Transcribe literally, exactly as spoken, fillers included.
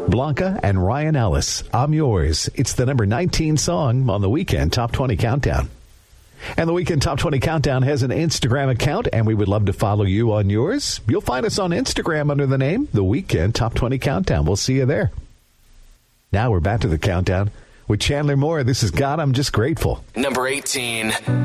Blanca and Ryan Ellis, I'm Yours. It's the number nineteen song on the Weekend Top twenty Countdown. And the Weekend Top twenty Countdown has an Instagram account, and we would love to follow you on yours. You'll find us on Instagram under the name The Weekend Top twenty Countdown. We'll see you there. Now we're back to the countdown with Chandler Moore. This is God, I'm Just Grateful. Number eighteen.